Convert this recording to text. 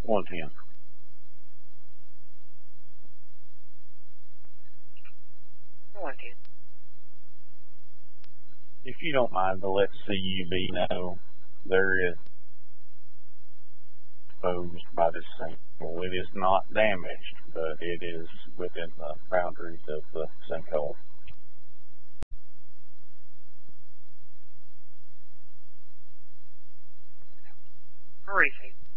110. If you don't mind to let CUB know, there is exposed by this sinkhole. It is not damaged, but it is within the boundaries of the sinkhole. Briefing.